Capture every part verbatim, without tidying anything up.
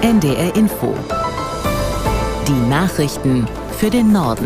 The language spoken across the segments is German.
N D R Info. Die Nachrichten für den Norden.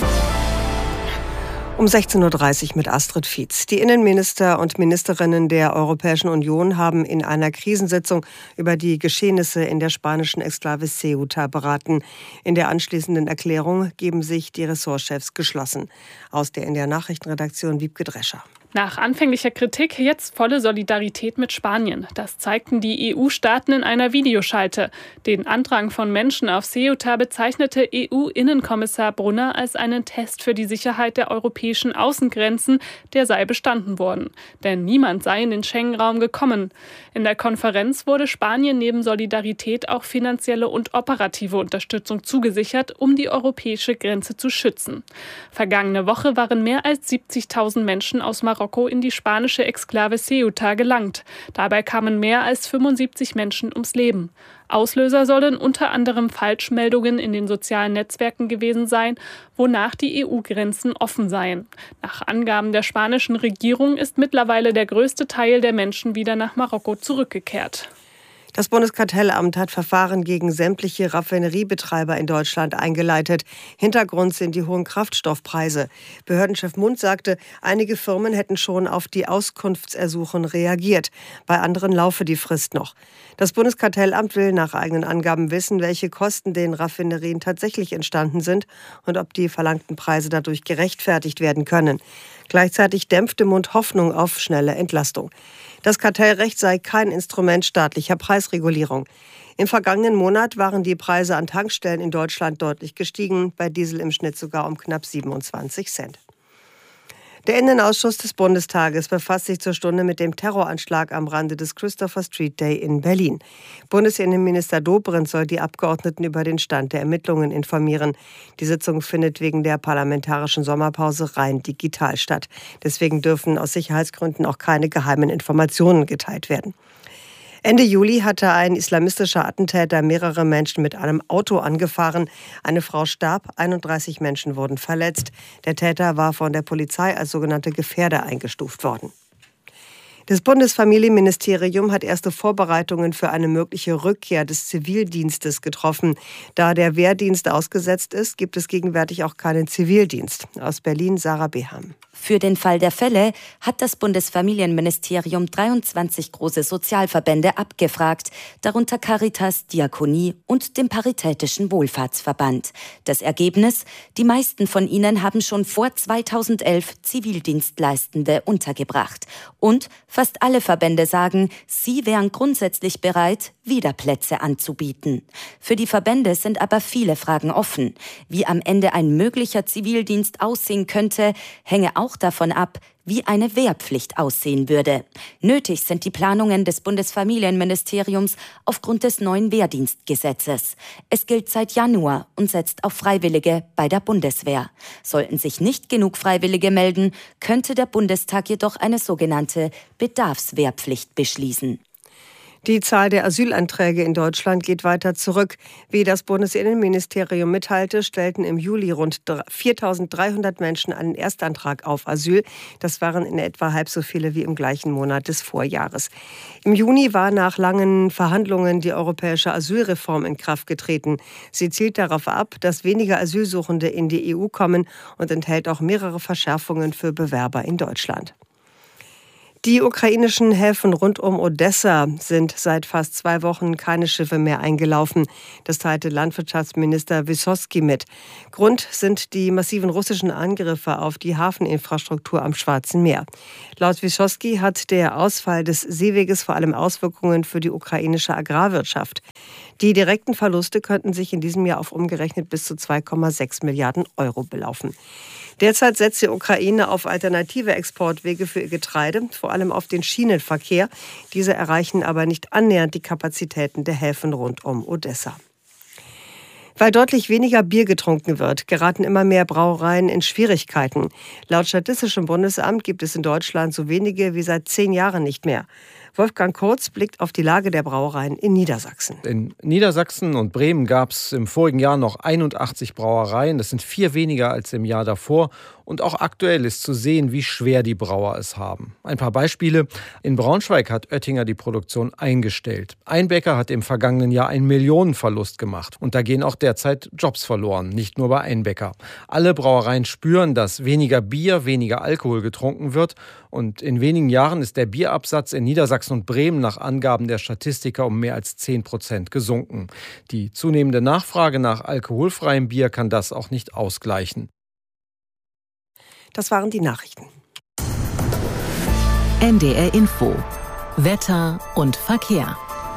Um sechzehn Uhr dreißig mit Astrid Fietz. Die Innenminister und Ministerinnen der Europäischen Union haben in einer Krisensitzung über die Geschehnisse in der spanischen Exklave Ceuta beraten. In der anschließenden Erklärung geben sich die Ressortchefs geschlossen. Aus der N D R Nachrichtenredaktion Wiebke Drescher. Nach anfänglicher Kritik jetzt volle Solidarität mit Spanien. Das zeigten die E U-Staaten in einer Videoschalte. Den Andrang von Menschen auf Ceuta bezeichnete E U-Innenkommissar Brunner als einen Test für die Sicherheit der europäischen Außengrenzen, der sei bestanden worden. Denn niemand sei in den Schengen-Raum gekommen. In der Konferenz wurde Spanien neben Solidarität auch finanzielle und operative Unterstützung zugesichert, um die europäische Grenze zu schützen. Vergangene Woche waren mehr als siebzigtausend Menschen aus Marokko in die spanische Exklave Ceuta gelangt. Dabei kamen mehr als fünfundsiebzig Menschen ums Leben. Auslöser sollen unter anderem Falschmeldungen in den sozialen Netzwerken gewesen sein, wonach die E U-Grenzen offen seien. Nach Angaben der spanischen Regierung ist mittlerweile der größte Teil der Menschen wieder nach Marokko zurückgekehrt. Das Bundeskartellamt hat Verfahren gegen sämtliche Raffineriebetreiber in Deutschland eingeleitet. Hintergrund sind die hohen Kraftstoffpreise. Behördenchef Mund sagte, einige Firmen hätten schon auf die Auskunftsersuchen reagiert. Bei anderen laufe die Frist noch. Das Bundeskartellamt will nach eigenen Angaben wissen, welche Kosten den Raffinerien tatsächlich entstanden sind und ob die verlangten Preise dadurch gerechtfertigt werden können. Gleichzeitig dämpfte Mund Hoffnung auf schnelle Entlastung. Das Kartellrecht sei kein Instrument staatlicher Preisregulierung. Im vergangenen Monat waren die Preise an Tankstellen in Deutschland deutlich gestiegen, bei Diesel im Schnitt sogar um knapp siebenundzwanzig Cent. Der Innenausschuss des Bundestages befasst sich zur Stunde mit dem Terroranschlag am Rande des Christopher Street Day in Berlin. Bundesinnenminister Dobrindt soll die Abgeordneten über den Stand der Ermittlungen informieren. Die Sitzung findet wegen der parlamentarischen Sommerpause rein digital statt. Deswegen dürfen aus Sicherheitsgründen auch keine geheimen Informationen geteilt werden. Ende Juli hatte ein islamistischer Attentäter mehrere Menschen mit einem Auto angefahren. Eine Frau starb, einunddreißig Menschen wurden verletzt. Der Täter war von der Polizei als sogenannte Gefährder eingestuft worden. Das Bundesfamilienministerium hat erste Vorbereitungen für eine mögliche Rückkehr des Zivildienstes getroffen. Da der Wehrdienst ausgesetzt ist, gibt es gegenwärtig auch keinen Zivildienst. Aus Berlin Sarah Beham. Für den Fall der Fälle hat das Bundesfamilienministerium dreiundzwanzig große Sozialverbände abgefragt, darunter Caritas, Diakonie und dem Paritätischen Wohlfahrtsverband. Das Ergebnis? Die meisten von ihnen haben schon vor zweitausendelf Zivildienstleistende untergebracht. Und fast alle Verbände sagen, sie wären grundsätzlich bereit, wieder Plätze anzubieten. Für die Verbände sind aber viele Fragen offen. Wie am Ende ein möglicher Zivildienst aussehen könnte, hänge auch davon ab, wie eine Wehrpflicht aussehen würde. Nötig sind die Planungen des Bundesfamilienministeriums aufgrund des neuen Wehrdienstgesetzes. Es gilt seit Januar und setzt auf Freiwillige bei der Bundeswehr. Sollten sich nicht genug Freiwillige melden, könnte der Bundestag jedoch eine sogenannte Bedarfswehrpflicht beschließen. Die Zahl der Asylanträge in Deutschland geht weiter zurück. Wie das Bundesinnenministerium mitteilte, stellten im Juli rund viertausenddreihundert Menschen einen Erstantrag auf Asyl. Das waren in etwa halb so viele wie im gleichen Monat des Vorjahres. Im Juni war nach langen Verhandlungen die europäische Asylreform in Kraft getreten. Sie zielt darauf ab, dass weniger Asylsuchende in die E U kommen und enthält auch mehrere Verschärfungen für Bewerber in Deutschland. Die ukrainischen Häfen rund um Odessa sind seit fast zwei Wochen keine Schiffe mehr eingelaufen. Das teilte Landwirtschaftsminister Wyssotsky mit. Grund sind die massiven russischen Angriffe auf die Hafeninfrastruktur am Schwarzen Meer. Laut Wyssotsky hat der Ausfall des Seeweges vor allem Auswirkungen für die ukrainische Agrarwirtschaft. Die direkten Verluste könnten sich in diesem Jahr auf umgerechnet bis zu zwei Komma sechs Milliarden Euro belaufen. Derzeit setzt die Ukraine auf alternative Exportwege für ihr Getreide, vor allem auf den Schienenverkehr. Diese erreichen aber nicht annähernd die Kapazitäten der Häfen rund um Odessa. Weil deutlich weniger Bier getrunken wird, geraten immer mehr Brauereien in Schwierigkeiten. Laut Statistischem Bundesamt gibt es in Deutschland so wenige wie seit zehn Jahren nicht mehr. Wolfgang Kurz blickt auf die Lage der Brauereien in Niedersachsen. In Niedersachsen und Bremen gab es im vorigen Jahr noch einundachtzig Brauereien. Das sind vier weniger als im Jahr davor. Und auch aktuell ist zu sehen, wie schwer die Brauer es haben. Ein paar Beispiele. In Braunschweig hat Oettinger die Produktion eingestellt. Ein Bäcker hat im vergangenen Jahr einen Millionenverlust gemacht. Und da gehen auch derzeit Jobs verloren, nicht nur bei Einbäcker. Alle Brauereien spüren, dass weniger Bier, weniger Alkohol getrunken wird. Und in wenigen Jahren ist der Bierabsatz in Niedersachsen und Bremen nach Angaben der Statistiker um mehr als zehn Prozent gesunken. Die zunehmende Nachfrage nach alkoholfreiem Bier kann das auch nicht ausgleichen. Das waren die Nachrichten. N D R Info. Wetter und Verkehr.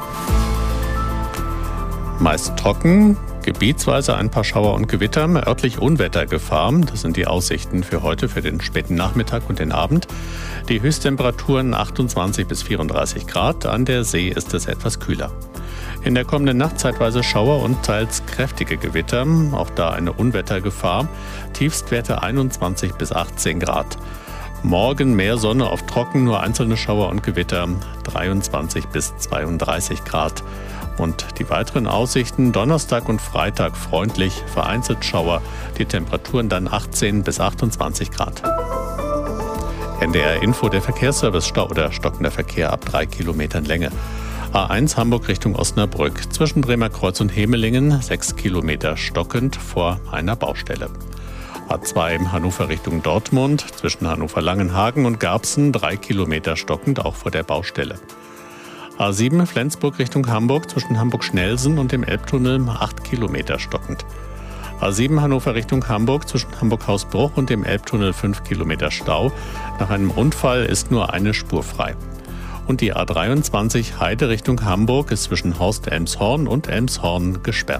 Meist trocken, gebietsweise ein paar Schauer und Gewitter, örtlich Unwettergefahr. Das sind die Aussichten für heute, für den späten Nachmittag und den Abend. Die Höchsttemperaturen achtundzwanzig bis vierunddreißig Grad. An der See ist es etwas kühler. In der kommenden Nacht zeitweise Schauer und teils kräftige Gewitter. Auch da eine Unwettergefahr. Tiefstwerte einundzwanzig bis achtzehn Grad. Morgen mehr Sonne auf trocken, nur einzelne Schauer und Gewitter. dreiundzwanzig bis zweiunddreißig Grad. Und die weiteren Aussichten: Donnerstag und Freitag freundlich, vereinzelt Schauer. Die Temperaturen dann achtzehn bis achtundzwanzig Grad. N D R Info, der Verkehrsservice. Stau oder stockender Verkehr ab drei Kilometern Länge. A eins Hamburg Richtung Osnabrück. Zwischen Bremer Kreuz und Hemelingen sechs Kilometer stockend vor einer Baustelle. A zwei Hannover Richtung Dortmund. Zwischen Hannover-Langenhagen und Garbsen drei Kilometer stockend, auch vor der Baustelle. A sieben Flensburg Richtung Hamburg. Zwischen Hamburg-Schnelsen und dem Elbtunnel acht Kilometer stockend. A sieben Hannover Richtung Hamburg. Zwischen Hamburg-Hausbruch und dem Elbtunnel fünf Kilometer Stau. Nach einem Unfall ist nur eine Spur frei. Und die A dreiundzwanzig Heide Richtung Hamburg ist zwischen Horst-Elmshorn und Elmshorn gesperrt.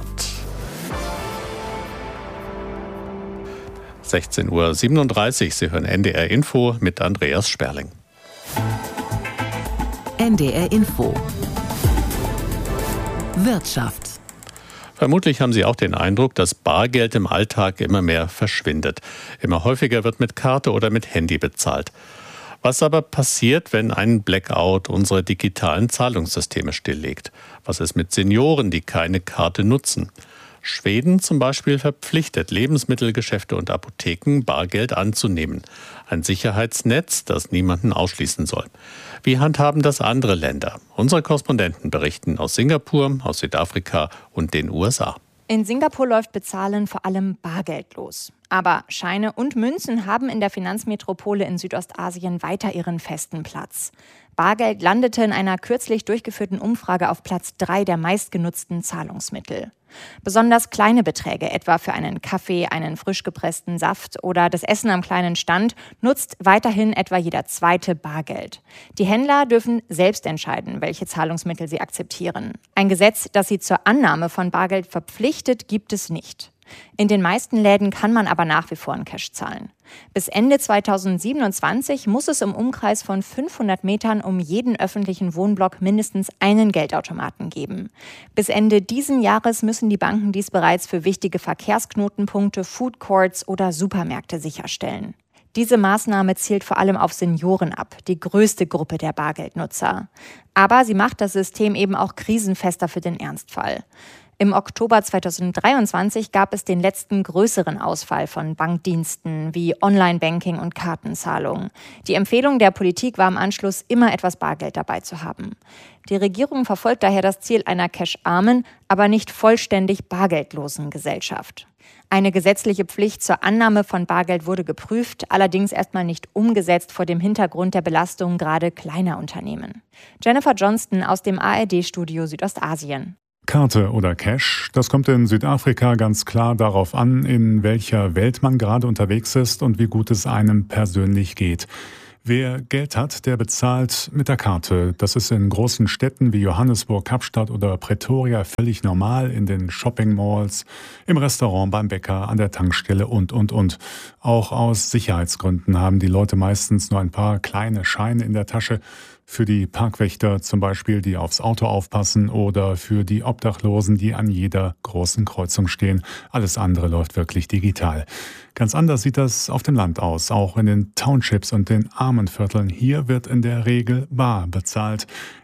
sechzehn Uhr siebenunddreißig, Sie hören N D R Info mit Andreas Sperling. N D R Info. Wirtschaft. Vermutlich haben Sie auch den Eindruck, dass Bargeld im Alltag immer mehr verschwindet. Immer häufiger wird mit Karte oder mit Handy bezahlt. Was aber passiert, wenn ein Blackout unsere digitalen Zahlungssysteme stilllegt? Was ist mit Senioren, die keine Karte nutzen? Schweden zum Beispiel verpflichtet Lebensmittelgeschäfte und Apotheken, Bargeld anzunehmen. Ein Sicherheitsnetz, das niemanden ausschließen soll. Wie handhaben das andere Länder? Unsere Korrespondenten berichten aus Singapur, aus Südafrika und den U S A. In Singapur läuft Bezahlen vor allem bargeldlos. Aber Scheine und Münzen haben in der Finanzmetropole in Südostasien weiter ihren festen Platz. Bargeld landete in einer kürzlich durchgeführten Umfrage auf Platz drei der meistgenutzten Zahlungsmittel. Besonders kleine Beträge, etwa für einen Kaffee, einen frisch gepressten Saft oder das Essen am kleinen Stand, nutzt weiterhin etwa jeder zweite Bargeld. Die Händler dürfen selbst entscheiden, welche Zahlungsmittel sie akzeptieren. Ein Gesetz, das sie zur Annahme von Bargeld verpflichtet, gibt es nicht. In den meisten Läden kann man aber nach wie vor in Cash zahlen. Bis Ende zweitausendsiebenundzwanzig muss es im Umkreis von fünfhundert Metern um jeden öffentlichen Wohnblock mindestens einen Geldautomaten geben. Bis Ende diesen Jahres müssen die Banken dies bereits für wichtige Verkehrsknotenpunkte, Food Courts oder Supermärkte sicherstellen. Diese Maßnahme zielt vor allem auf Senioren ab, die größte Gruppe der Bargeldnutzer. Aber sie macht das System eben auch krisenfester für den Ernstfall. Im Oktober zweitausenddreiundzwanzig gab es den letzten größeren Ausfall von Bankdiensten wie Online-Banking und Kartenzahlung. Die Empfehlung der Politik war im Anschluss, immer etwas Bargeld dabei zu haben. Die Regierung verfolgt daher das Ziel einer cash-armen, aber nicht vollständig bargeldlosen Gesellschaft. Eine gesetzliche Pflicht zur Annahme von Bargeld wurde geprüft, allerdings erstmal nicht umgesetzt vor dem Hintergrund der Belastung gerade kleiner Unternehmen. Jennifer Johnston aus dem A R D-Studio Südostasien. Karte oder Cash, das kommt in Südafrika ganz klar darauf an, in welcher Welt man gerade unterwegs ist und wie gut es einem persönlich geht. Wer Geld hat, der bezahlt mit der Karte. Das ist in großen Städten wie Johannesburg, Kapstadt oder Pretoria völlig normal, in den Shopping-Malls, im Restaurant, beim Bäcker, an der Tankstelle und, und, und. Auch aus Sicherheitsgründen haben die Leute meistens nur ein paar kleine Scheine in der Tasche. Für die Parkwächter zum Beispiel, die aufs Auto aufpassen, oder für die Obdachlosen, die an jeder großen Kreuzung stehen. Alles andere läuft wirklich digital. Ganz anders sieht das auf dem Land aus, auch in den Townships und den Armenvierteln. Hier wird in der Regel bar bezahlt.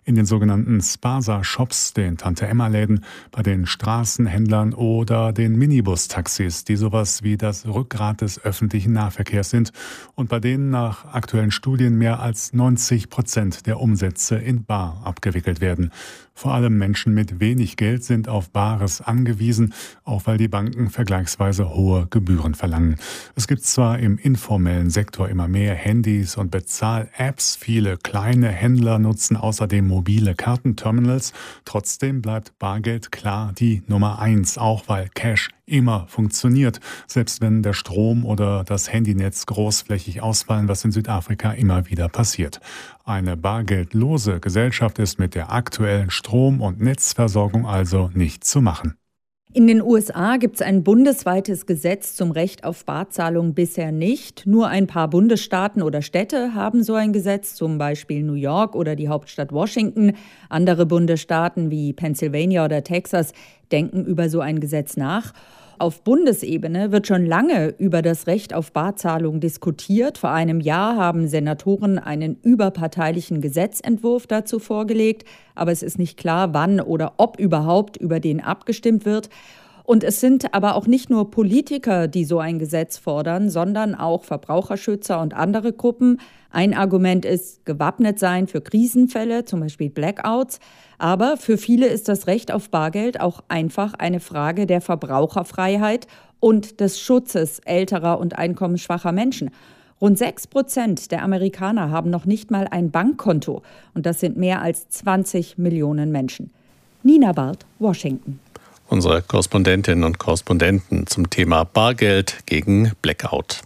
In den sogenannten Spaza-Shops, den Tante-Emma-Läden, bei den Straßenhändlern oder den Minibus-Taxis, die sowas wie das Rückgrat des öffentlichen Nahverkehrs sind und bei denen nach aktuellen Studien mehr als neunzig Prozent der Umsätze in bar abgewickelt werden. Vor allem Menschen mit wenig Geld sind auf Bares angewiesen, auch weil die Banken vergleichsweise hohe Gebühren verlangen. Es gibt zwar im informellen Sektor immer mehr Handys und Bezahl-Apps, viele kleine Händler nutzen außerdem mobile Kartenterminals, trotzdem bleibt Bargeld klar die Nummer eins, auch weil Cash immer funktioniert, selbst wenn der Strom oder das Handynetz großflächig ausfallen, was in Südafrika immer wieder passiert. Eine bargeldlose Gesellschaft ist mit der aktuellen Strom- und Netzversorgung also nicht zu machen. In den U S A gibt es ein bundesweites Gesetz zum Recht auf Barzahlung bisher nicht. Nur ein paar Bundesstaaten oder Städte haben so ein Gesetz, zum Beispiel New York oder die Hauptstadt Washington. Andere Bundesstaaten wie Pennsylvania oder Texas denken über so ein Gesetz nach. Auf Bundesebene wird schon lange über das Recht auf Barzahlung diskutiert. Vor einem Jahr haben Senatoren einen überparteilichen Gesetzentwurf dazu vorgelegt. Aber es ist nicht klar, wann oder ob überhaupt über den abgestimmt wird. Und es sind aber auch nicht nur Politiker, die so ein Gesetz fordern, sondern auch Verbraucherschützer und andere Gruppen. Ein Argument ist gewappnet sein für Krisenfälle, zum Beispiel Blackouts. Aber für viele ist das Recht auf Bargeld auch einfach eine Frage der Verbraucherfreiheit und des Schutzes älterer und einkommensschwacher Menschen. Rund sechs Prozent der Amerikaner haben noch nicht mal ein Bankkonto. Und das sind mehr als zwanzig Millionen Menschen. Nina Barth, Washington. Unsere Korrespondentinnen und Korrespondenten zum Thema Bargeld gegen Blackout.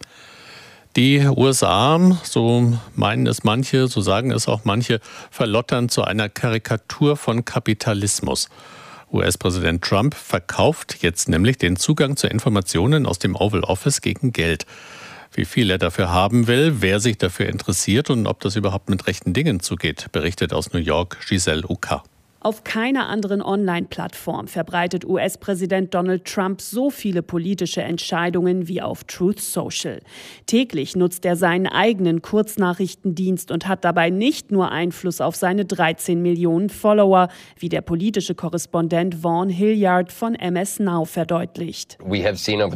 Die U S A, so meinen es manche, so sagen es auch manche, verlottern zu einer Karikatur von Kapitalismus. U S-Präsident Trump verkauft jetzt nämlich den Zugang zu Informationen aus dem Oval Office gegen Geld. Wie viel er dafür haben will, wer sich dafür interessiert und ob das überhaupt mit rechten Dingen zugeht, berichtet aus New York Giselle Uka. Auf keiner anderen Online-Plattform verbreitet U S-Präsident Donald Trump so viele politische Entscheidungen wie auf Truth Social. Täglich nutzt er seinen eigenen Kurznachrichtendienst und hat dabei nicht nur Einfluss auf seine dreizehn Millionen Follower, wie der politische Korrespondent Vaughn Hilliard von M S Now verdeutlicht. Wir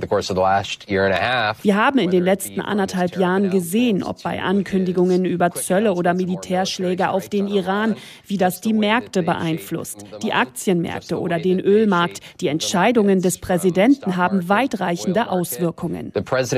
haben in den letzten anderthalb Jahren gesehen, ob bei Ankündigungen über Zölle oder Militärschläge auf den Iran, wie das die Märkte beeinflusst. Die Aktienmärkte oder den Ölmarkt. Die Entscheidungen des Präsidenten haben weitreichende Auswirkungen.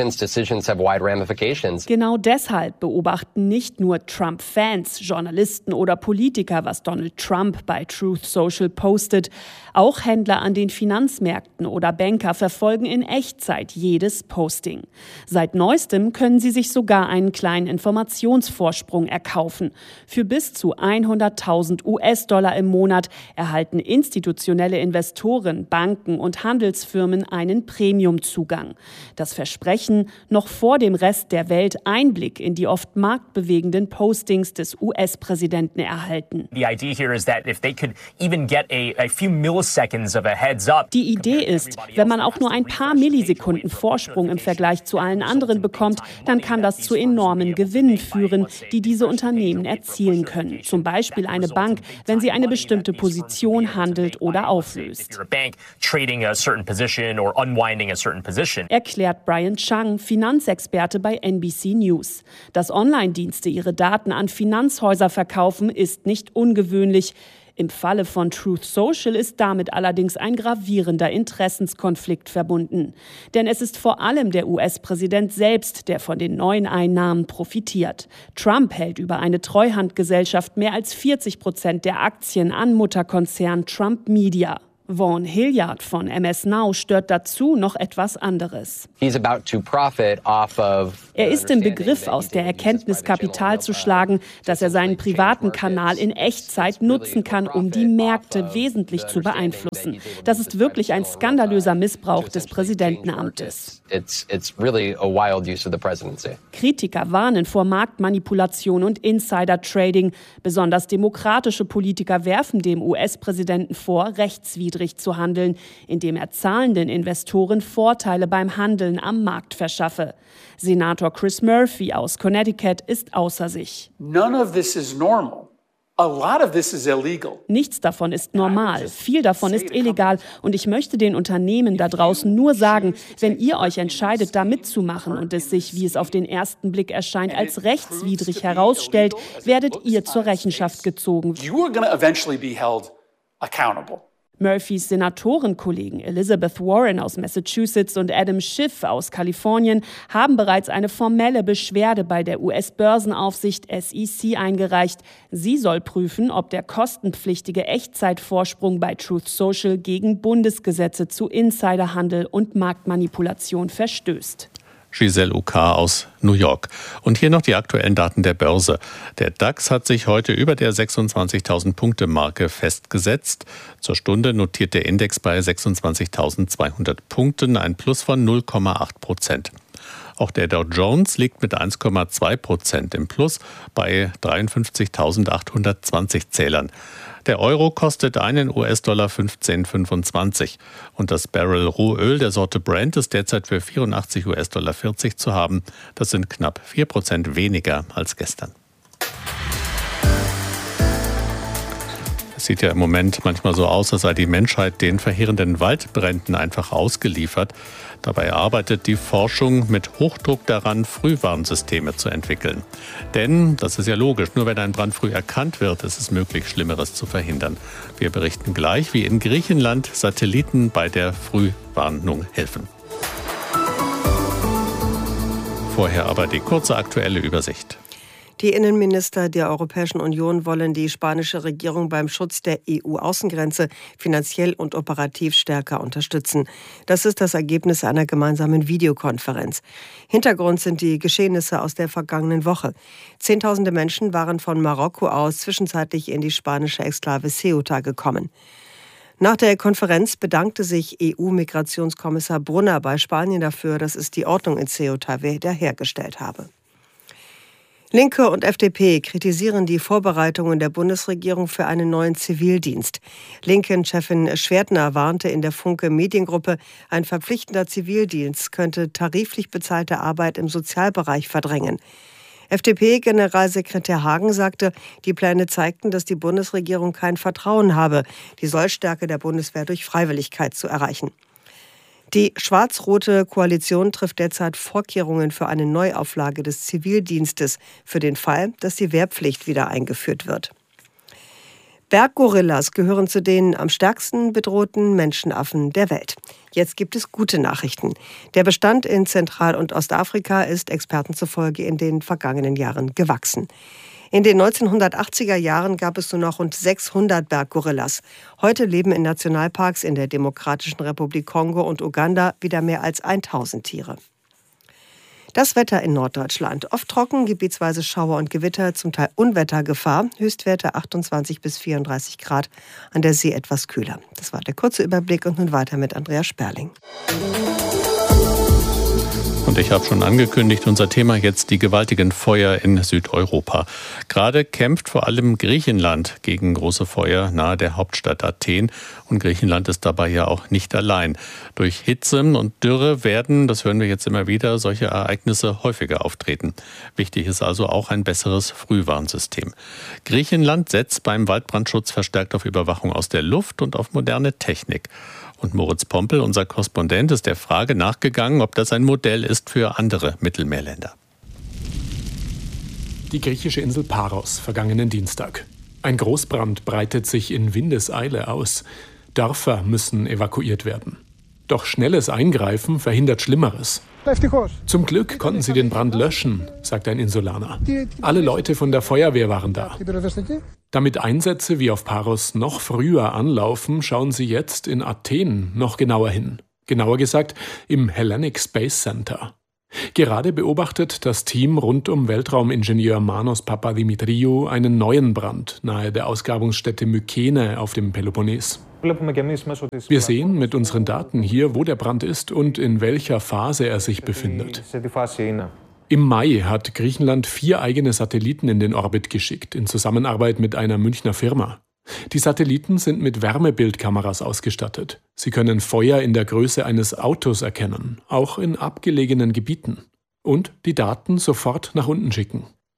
Genau deshalb beobachten nicht nur Trump-Fans, Journalisten oder Politiker, was Donald Trump bei Truth Social postet. Auch Händler an den Finanzmärkten oder Banker verfolgen in Echtzeit jedes Posting. Seit neuestem können sie sich sogar einen kleinen Informationsvorsprung erkaufen. Für bis zu hunderttausend U S-Dollar im Monat erhalten institutionelle Investoren, Banken und Handelsfirmen einen Premiumzugang. Das Versprechen, noch vor dem Rest der Welt Einblick in die oft marktbewegenden Postings des U S-Präsidenten erhalten. Die Idee ist, wenn man auch nur ein paar Millisekunden Vorsprung im Vergleich zu allen anderen bekommt, dann kann das zu enormen Gewinnen führen, die diese Unternehmen erzielen können. Zum Beispiel eine Bank, wenn sie eine bestimmte Position handelt oder auflöst. Erklärt Brian Chang, Finanzexperte bei N B C News. Dass Online-Dienste ihre Daten an Finanzhäuser verkaufen, ist nicht ungewöhnlich. Im Falle von Truth Social ist damit allerdings ein gravierender Interessenskonflikt verbunden. Denn es ist vor allem der U S-Präsident selbst, der von den neuen Einnahmen profitiert. Trump hält über eine Treuhandgesellschaft mehr als vierzig Prozent der Aktien an Mutterkonzern Trump Media. Vaughn Hilliard von M S Now stört dazu noch etwas anderes. Er ist im Begriff, aus der Erkenntnis Kapital zu schlagen, dass er seinen privaten Kanal in Echtzeit nutzen kann, um die Märkte wesentlich zu beeinflussen. Das ist wirklich ein skandalöser Missbrauch des Präsidentenamtes. Kritiker warnen vor Marktmanipulation und Insider-Trading. Besonders demokratische Politiker werfen dem U S-Präsidenten vor, rechtswidrig zu handeln, indem er zahlenden Investoren Vorteile beim Handeln am Markt verschaffe. Senator Chris Murphy aus Connecticut ist außer sich. None of this is normal. Nichts davon ist normal, viel davon ist illegal und ich möchte den Unternehmen da draußen nur sagen, wenn ihr euch entscheidet, da mitzumachen und es sich, wie es auf den ersten Blick erscheint, als rechtswidrig herausstellt, werdet ihr zur Rechenschaft gezogen. Murphys Senatorenkollegen Elizabeth Warren aus Massachusetts und Adam Schiff aus Kalifornien haben bereits eine formelle Beschwerde bei der U S-Börsenaufsicht S E C eingereicht. Sie soll prüfen, ob der kostenpflichtige Echtzeitvorsprung bei Truth Social gegen Bundesgesetze zu Insiderhandel und Marktmanipulation verstößt. Giselle Uckar aus New York. Und hier noch die aktuellen Daten der Börse. Der DAX hat sich heute über der sechsundzwanzigtausend-Punkte-Marke festgesetzt. Zur Stunde notiert der Index bei sechsundzwanzigtausendzweihundert Punkten, ein Plus von null Komma acht Prozent. Auch der Dow Jones liegt mit eins Komma zwei Prozent im Plus bei dreiundfünfzigtausendachthundertzwanzig Zählern. Der Euro kostet einen U S-Dollar fünfzehn Komma fünfundzwanzig und das Barrel Rohöl der Sorte Brent ist derzeit für vierundachtzig U S-Dollar vierzig zu haben. Das sind knapp vier Prozent weniger als gestern. Es sieht ja im Moment manchmal so aus, als sei die Menschheit den verheerenden Waldbränden einfach ausgeliefert. Dabei arbeitet die Forschung mit Hochdruck daran, Frühwarnsysteme zu entwickeln. Denn, das ist ja logisch, nur wenn ein Brand früh erkannt wird, ist es möglich, Schlimmeres zu verhindern. Wir berichten gleich, wie in Griechenland Satelliten bei der Frühwarnung helfen. Vorher aber die kurze aktuelle Übersicht. Die Innenminister der Europäischen Union wollen die spanische Regierung beim Schutz der E U-Außengrenze finanziell und operativ stärker unterstützen. Das ist das Ergebnis einer gemeinsamen Videokonferenz. Hintergrund sind die Geschehnisse aus der vergangenen Woche. Zehntausende Menschen waren von Marokko aus zwischenzeitlich in die spanische Exklave Ceuta gekommen. Nach der Konferenz bedankte sich E U-Migrationskommissar Brunner bei Spanien dafür, dass es die Ordnung in Ceuta wiederhergestellt habe. Linke und F D P kritisieren die Vorbereitungen der Bundesregierung für einen neuen Zivildienst. Linken-Chefin Schwertner warnte in der Funke Mediengruppe, ein verpflichtender Zivildienst könnte tariflich bezahlte Arbeit im Sozialbereich verdrängen. F D P-Generalsekretär Hagen sagte, die Pläne zeigten, dass die Bundesregierung kein Vertrauen habe, die Sollstärke der Bundeswehr durch Freiwilligkeit zu erreichen. Die schwarz-rote Koalition trifft derzeit Vorkehrungen für eine Neuauflage des Zivildienstes für den Fall, dass die Wehrpflicht wieder eingeführt wird. Berggorillas gehören zu den am stärksten bedrohten Menschenaffen der Welt. Jetzt gibt es gute Nachrichten. Der Bestand in Zentral- und Ostafrika ist Experten zufolge in den vergangenen Jahren gewachsen. In den neunzehnhundertachtziger Jahren gab es nur noch rund sechshundert Berggorillas. Heute leben in Nationalparks in der Demokratischen Republik Kongo und Uganda wieder mehr als tausend Tiere. Das Wetter in Norddeutschland. Oft trocken, gebietsweise Schauer und Gewitter, zum Teil Unwettergefahr. Höchstwerte achtundzwanzig bis vierunddreißig Grad, an der See etwas kühler. Das war der kurze Überblick und nun weiter mit Andrea Sperling. Und ich habe schon angekündigt, unser Thema jetzt die gewaltigen Feuer in Südeuropa. Gerade kämpft vor allem Griechenland gegen große Feuer nahe der Hauptstadt Athen. Und Griechenland ist dabei ja auch nicht allein. Durch Hitze und Dürre werden, das hören wir jetzt immer wieder, solche Ereignisse häufiger auftreten. Wichtig ist also auch ein besseres Frühwarnsystem. Griechenland setzt beim Waldbrandschutz verstärkt auf Überwachung aus der Luft und auf moderne Technik. Und Moritz Pompel, unser Korrespondent, ist der Frage nachgegangen, ob das ein Modell ist für andere Mittelmeerländer. Die griechische Insel Paros, vergangenen Dienstag. Ein Großbrand breitet sich in Windeseile aus. Dörfer müssen evakuiert werden. Doch schnelles Eingreifen verhindert Schlimmeres. Zum Glück konnten sie den Brand löschen, sagt ein Insulaner. Alle Leute von der Feuerwehr waren da. Damit Einsätze wie auf Paros noch früher anlaufen, schauen sie jetzt in Athen noch genauer hin. Genauer gesagt im Hellenic Space Center. Gerade beobachtet das Team rund um Weltraumingenieur Manos Papadimitriou einen neuen Brand nahe der Ausgrabungsstätte Mykene auf dem Peloponnes. Wir sehen mit unseren Daten hier, wo der Brand ist und in welcher Phase er sich befindet. Im Mai hat Griechenland vier eigene Satelliten in den Orbit geschickt, in Zusammenarbeit mit einer Münchner Firma. Die Satelliten sind mit Wärmebildkameras ausgestattet. Sie können Feuer in der Größe eines Autos erkennen, auch in abgelegenen Gebieten. Und die Daten sofort nach unten schicken.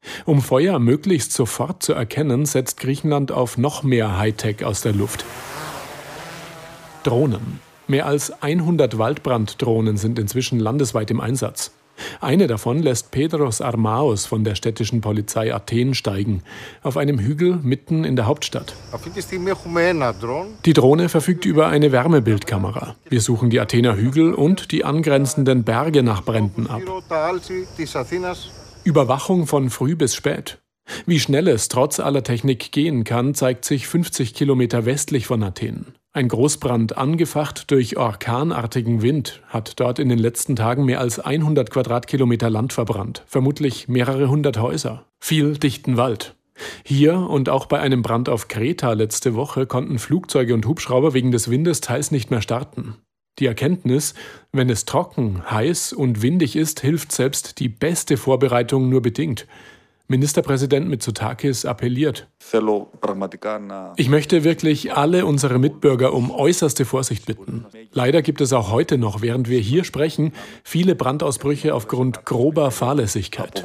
Um Feuer möglichst sofort zu erkennen, setzt Griechenland auf noch mehr Hightech aus der Luft. Drohnen. Mehr als hundert Waldbranddrohnen sind inzwischen landesweit im Einsatz. Eine davon lässt Pedros Armaos von der städtischen Polizei Athen steigen, auf einem Hügel mitten in der Hauptstadt. Die Drohne verfügt über eine Wärmebildkamera. Wir suchen die Athener Hügel und die angrenzenden Berge nach Bränden ab. Überwachung von früh bis spät. Wie schnell es trotz aller Technik gehen kann, zeigt sich fünfzig Kilometer westlich von Athen. Ein Großbrand, angefacht durch orkanartigen Wind, hat dort in den letzten Tagen mehr als hundert Quadratkilometer Land verbrannt, vermutlich mehrere hundert Häuser, viel dichten Wald. Hier und auch bei einem Brand auf Kreta letzte Woche konnten Flugzeuge und Hubschrauber wegen des Windes teils nicht mehr starten. Die Erkenntnis, wenn es trocken, heiß und windig ist, hilft selbst die beste Vorbereitung nur bedingt. Ministerpräsident Mitsotakis appelliert: Ich möchte wirklich alle unsere Mitbürger um äußerste Vorsicht bitten. Leider gibt es auch heute noch, während wir hier sprechen, viele Brandausbrüche aufgrund grober Fahrlässigkeit.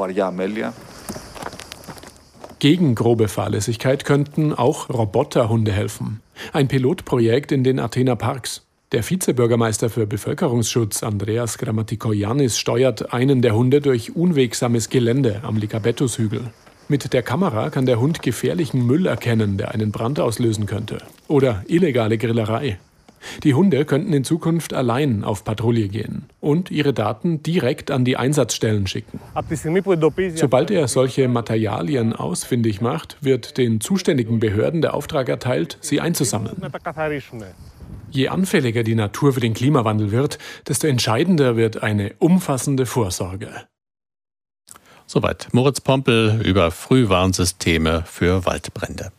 Gegen grobe Fahrlässigkeit könnten auch Roboterhunde helfen. Ein Pilotprojekt in den Athener Parks. Der Vizebürgermeister für Bevölkerungsschutz, Andreas Grammatikoyannis, steuert einen der Hunde durch unwegsames Gelände am Likabetus-Hügel. Mit der Kamera kann der Hund gefährlichen Müll erkennen, der einen Brand auslösen könnte. Oder illegale Grillerei. Die Hunde könnten in Zukunft allein auf Patrouille gehen und ihre Daten direkt an die Einsatzstellen schicken. Sobald er solche Materialien ausfindig macht, wird den zuständigen Behörden der Auftrag erteilt, sie einzusammeln. Je anfälliger die Natur für den Klimawandel wird, desto entscheidender wird eine umfassende Vorsorge. Soweit Moritz Pompel über Frühwarnsysteme für Waldbrände.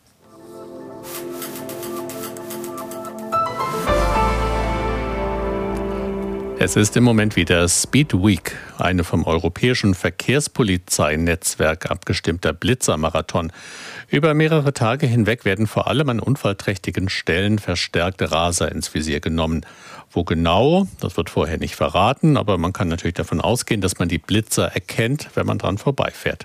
Es ist im Moment wieder Speed Week, eine vom europäischen Verkehrspolizeinetzwerk abgestimmter Blitzermarathon. Über mehrere Tage hinweg werden vor allem an unfallträchtigen Stellen verstärkte Raser ins Visier genommen. Wo genau, das wird vorher nicht verraten, aber man kann natürlich davon ausgehen, dass man die Blitzer erkennt, wenn man dran vorbeifährt.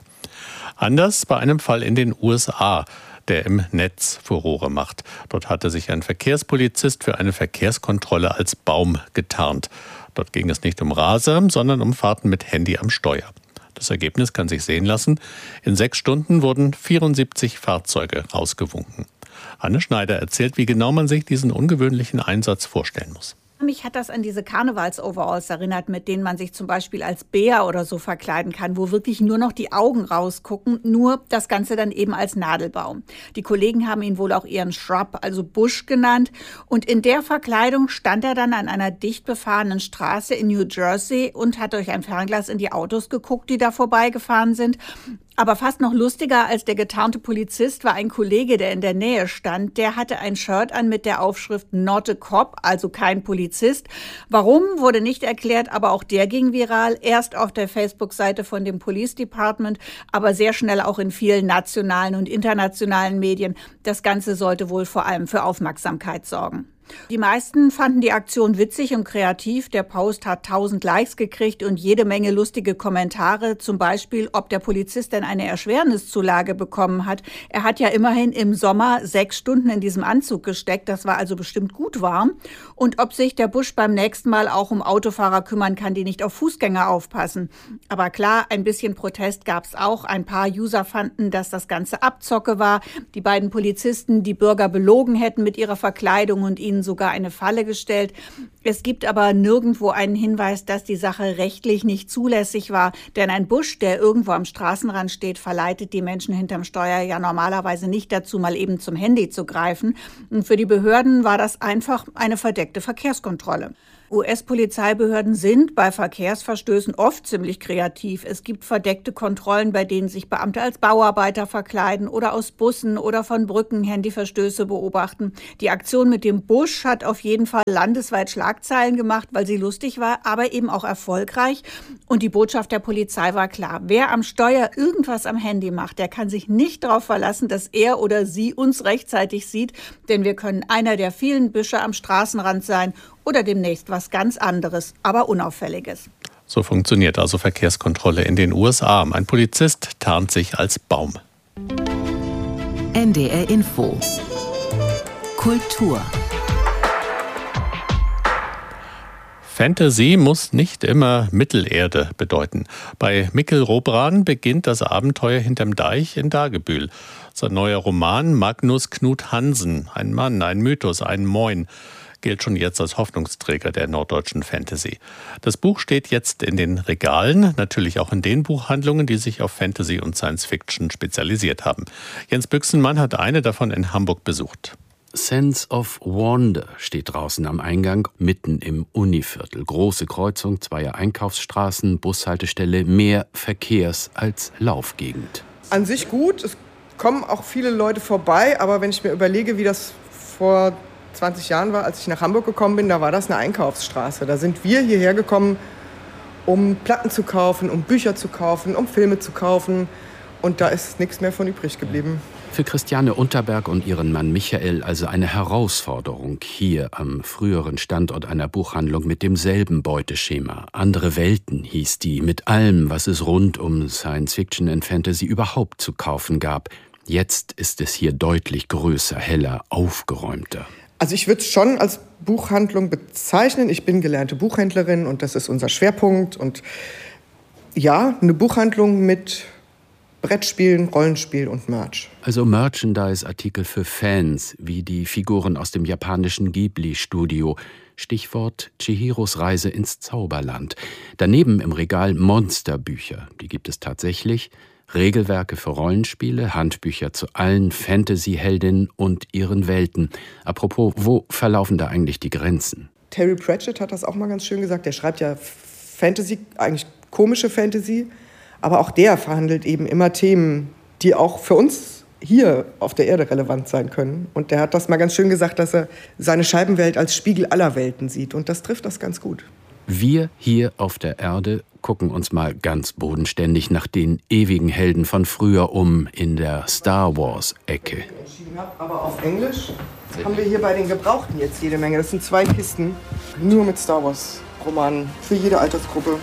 Anders bei einem Fall in den U S A, der im Netz Furore macht. Dort hatte sich ein Verkehrspolizist für eine Verkehrskontrolle als Baum getarnt. Dort ging es nicht um Raser, sondern um Fahrten mit Handy am Steuer. Das Ergebnis kann sich sehen lassen. In sechs Stunden wurden vierundsiebzig Fahrzeuge rausgewunken. Anne Schneider erzählt, wie genau man sich diesen ungewöhnlichen Einsatz vorstellen muss. Mich hat das an diese Karnevals-Overalls erinnert, mit denen man sich zum Beispiel als Bär oder so verkleiden kann, wo wirklich nur noch die Augen rausgucken, nur das Ganze dann eben als Nadelbaum. Die Kollegen haben ihn wohl auch ihren Shrub, also Busch genannt. Und in der Verkleidung stand er dann an einer dicht befahrenen Straße in New Jersey und hat durch ein Fernglas in die Autos geguckt, die da vorbeigefahren sind. Aber fast noch lustiger als der getarnte Polizist war ein Kollege, der in der Nähe stand. Der hatte ein Shirt an mit der Aufschrift Not a Cop, also kein Polizist. Warum, wurde nicht erklärt, aber auch der ging viral. Erst auf der Facebook-Seite von dem Police Department, aber sehr schnell auch in vielen nationalen und internationalen Medien. Das Ganze sollte wohl vor allem für Aufmerksamkeit sorgen. Die meisten fanden die Aktion witzig und kreativ. Der Post hat tausend Likes gekriegt und jede Menge lustige Kommentare. Zum Beispiel, ob der Polizist denn eine Erschwerniszulage bekommen hat. Er hat ja immerhin im Sommer sechs Stunden in diesem Anzug gesteckt. Das war also bestimmt gut warm. Und ob sich der Busch beim nächsten Mal auch um Autofahrer kümmern kann, die nicht auf Fußgänger aufpassen. Aber klar, ein bisschen Protest gab es auch. Ein paar User fanden, dass das Ganze Abzocke war. Die beiden Polizisten die Bürger belogen hätten mit ihrer Verkleidung und ihnen sogar eine Falle gestellt. Es gibt aber nirgendwo einen Hinweis, dass die Sache rechtlich nicht zulässig war. Denn ein Busch, der irgendwo am Straßenrand steht, verleitet die Menschen hinterm Steuer ja normalerweise nicht dazu, mal eben zum Handy zu greifen. Und für die Behörden war das einfach eine verdeckte Verkehrskontrolle. U S-Polizeibehörden sind bei Verkehrsverstößen oft ziemlich kreativ. Es gibt verdeckte Kontrollen, bei denen sich Beamte als Bauarbeiter verkleiden oder aus Bussen oder von Brücken Handyverstöße beobachten. Die Aktion mit dem Busch hat auf jeden Fall landesweit Schlagzeilen gemacht, weil sie lustig war, aber eben auch erfolgreich. Und die Botschaft der Polizei war klar: Wer am Steuer irgendwas am Handy macht, der kann sich nicht darauf verlassen, dass er oder sie uns rechtzeitig sieht, denn wir können einer der vielen Büsche am Straßenrand sein oder demnächst was ganz anderes, aber Unauffälliges. So funktioniert also Verkehrskontrolle in den U S A. Ein Polizist tarnt sich als Baum. N D R Info. Kultur. Fantasy muss nicht immer Mittelerde bedeuten. Bei Mikkel Robran beginnt das Abenteuer hinterm Deich in Dagebüll. Sein neuer Roman Magnus Knut Hansen, ein Mann, ein Mythos, ein Moin, gilt schon jetzt als Hoffnungsträger der norddeutschen Fantasy. Das Buch steht jetzt in den Regalen, natürlich auch in den Buchhandlungen, die sich auf Fantasy und Science Fiction spezialisiert haben. Jens Büchsenmann hat eine davon in Hamburg besucht. Sense of Wonder steht draußen am Eingang, mitten im Univiertel. Große Kreuzung, zweier Einkaufsstraßen, Bushaltestelle, mehr Verkehrs- als Laufgegend. An sich gut, es kommen auch viele Leute vorbei, aber wenn ich mir überlege, wie das vor zwanzig Jahren war, als ich nach Hamburg gekommen bin, da war das eine Einkaufsstraße. Da sind wir hierher gekommen, um Platten zu kaufen, um Bücher zu kaufen, um Filme zu kaufen. Und da ist nichts mehr von übrig geblieben. Für Christiane Unterberg und ihren Mann Michael also eine Herausforderung hier am früheren Standort einer Buchhandlung mit demselben Beuteschema. Andere Welten hieß die, mit allem, was es rund um Science Fiction und Fantasy überhaupt zu kaufen gab. Jetzt ist es hier deutlich größer, heller, aufgeräumter. Also ich würde es schon als Buchhandlung bezeichnen. Ich bin gelernte Buchhändlerin und das ist unser Schwerpunkt. Und ja, eine Buchhandlung mit Brettspielen, Rollenspiel und Merch. Also Merchandise-Artikel für Fans, wie die Figuren aus dem japanischen Ghibli-Studio. Stichwort Chihiros Reise ins Zauberland. Daneben im Regal Monsterbücher, die gibt es tatsächlich. Regelwerke für Rollenspiele, Handbücher zu allen Fantasy-Heldinnen und ihren Welten. Apropos, wo verlaufen da eigentlich die Grenzen? Terry Pratchett hat das auch mal ganz schön gesagt. Der schreibt ja Fantasy, eigentlich komische Fantasy. Aber auch der verhandelt eben immer Themen, die auch für uns hier auf der Erde relevant sein können. Und der hat das mal ganz schön gesagt, dass er seine Scheibenwelt als Spiegel aller Welten sieht. Und das trifft das ganz gut. Wir hier auf der Erde gucken uns mal ganz bodenständig nach den ewigen Helden von früher um in der Star Wars-Ecke. Aber auf Englisch haben wir hier bei den Gebrauchten jetzt jede Menge. Das sind zwei Kisten, nur mit Star Wars-Romanen für jede Altersgruppe.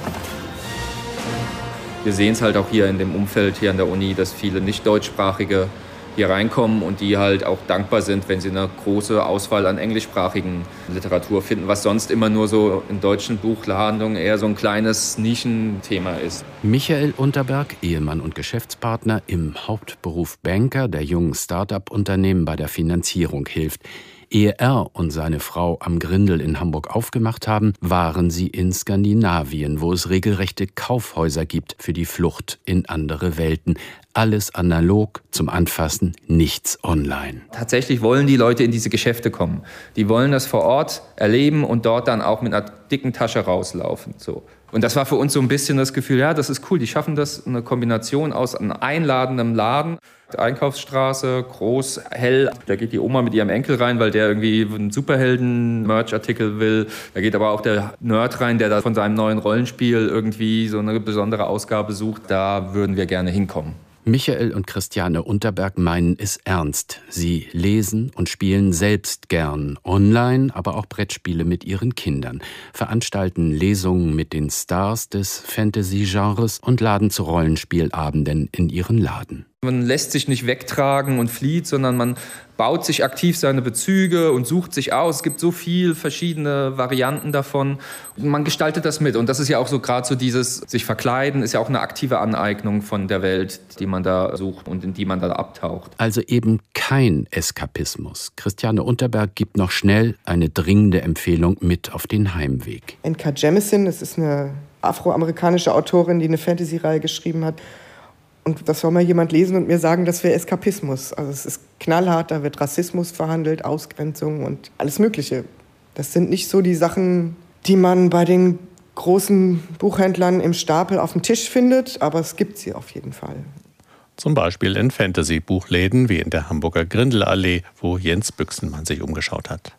Wir sehen es halt auch hier in dem Umfeld, hier an der Uni, dass viele nicht-deutschsprachige hier reinkommen und die halt auch dankbar sind, wenn sie eine große Auswahl an englischsprachigen Literatur finden, was sonst immer nur so in deutschen Buchhandlungen eher so ein kleines Nischenthema ist. Michael Unterberg, Ehemann und Geschäftspartner, im Hauptberuf Banker, der jungen Start-up-Unternehmen bei der Finanzierung hilft. Ehe er und seine Frau am Grindel in Hamburg aufgemacht haben, waren sie in Skandinavien, wo es regelrechte Kaufhäuser gibt für die Flucht in andere Welten. Alles analog zum Anfassen, nichts online. Tatsächlich wollen die Leute in diese Geschäfte kommen. Die wollen das vor Ort erleben und dort dann auch mit einer dicken Tasche rauslaufen. So. Und das war für uns so ein bisschen das Gefühl, ja, das ist cool, die schaffen das, eine Kombination aus einem einladenden Laden, Einkaufsstraße, groß, hell. Da geht die Oma mit ihrem Enkel rein, weil der irgendwie einen Superhelden-Merch-Artikel will. Da geht aber auch der Nerd rein, der da von seinem neuen Rollenspiel irgendwie so eine besondere Ausgabe sucht. Da würden wir gerne hinkommen. Michael und Christiane Unterberg meinen es ernst. Sie lesen und spielen selbst gern online, aber auch Brettspiele mit ihren Kindern, veranstalten Lesungen mit den Stars des Fantasy-Genres und laden zu Rollenspielabenden in ihren Laden. Man lässt sich nicht wegtragen und flieht, sondern man baut sich aktiv seine Bezüge und sucht sich aus. Es gibt so viele verschiedene Varianten davon. Und man gestaltet das mit. Und das ist ja auch so gerade so dieses sich verkleiden, ist ja auch eine aktive Aneignung von der Welt, die man da sucht und in die man da abtaucht. Also eben kein Eskapismus. Christiane Unterberg gibt noch schnell eine dringende Empfehlung mit auf den Heimweg. N K Jemisin, das ist eine afroamerikanische Autorin, die eine Fantasy-Reihe geschrieben hat. Und das soll mal jemand lesen und mir sagen, das wäre Eskapismus. Also es ist knallhart, da wird Rassismus verhandelt, Ausgrenzung und alles Mögliche. Das sind nicht so die Sachen, die man bei den großen Buchhändlern im Stapel auf dem Tisch findet, aber es gibt sie auf jeden Fall. Zum Beispiel in Fantasy-Buchläden wie in der Hamburger Grindelallee, wo Jens Büchsenmann sich umgeschaut hat.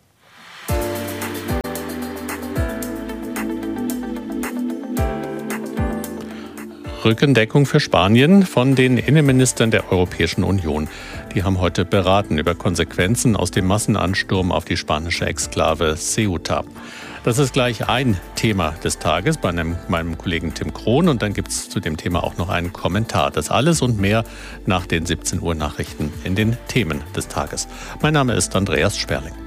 Rückendeckung für Spanien von den Innenministern der Europäischen Union. Die haben heute beraten über Konsequenzen aus dem Massenansturm auf die spanische Exklave Ceuta. Das ist gleich ein Thema des Tages bei einem, meinem Kollegen Tim Krohn. Und dann gibt es zu dem Thema auch noch einen Kommentar. Das alles und mehr nach den siebzehn Uhr Nachrichten in den Themen des Tages. Mein Name ist Andreas Sperling.